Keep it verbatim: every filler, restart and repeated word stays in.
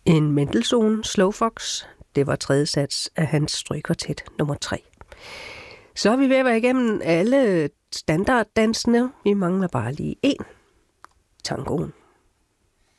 En Mendelssohn Slowfox. Det var tredje sats af hans strygkvartet nummer tre. Så er vi ved at være igennem alle standarddansene. Vi mangler bare lige én. Tangoen.